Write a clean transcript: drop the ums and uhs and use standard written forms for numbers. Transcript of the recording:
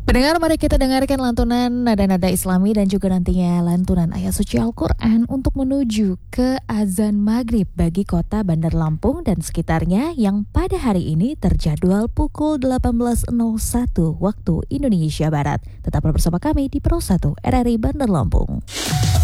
Pendengar, mari kita dengarkan lantunan nada-nada Islami dan juga nantinya lantunan ayat suci Al-Quran untuk menuju ke azan maghrib bagi kota Bandar Lampung dan sekitarnya yang pada hari ini terjadwal pukul 18.01 waktu Indonesia Barat. Tetaplah bersama kami di Pro 1 RRI Bandar Lampung.